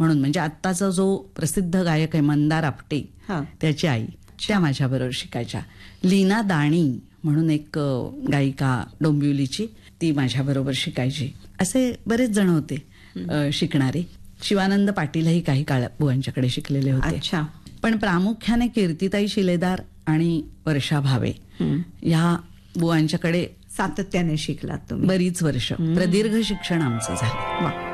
म्हणून, म्हणजे आत्ताचा जो प्रसिद्ध गायक आहे मंदार आपटे, त्याची आई, त्या माझ्याबरोबर शिकायच्या. लीना दाणी म्हणून एक गायिका डोंबिवलीची, ती माझ्याबरोबर शिकायची. असे बरेच जण होते शिकणारे. शिवानंद पाटीलही काही काळ बुवांच्याकडे शिकलेले होते. पण प्रामुख्याने कीर्तिताई शिलेदार आणि वर्षा भावे ह्या बुवांच्याकडे सातत्याने शिकलात तुम्ही. बरीच वर्ष प्रदीर्घ शिक्षण आमचं झालं.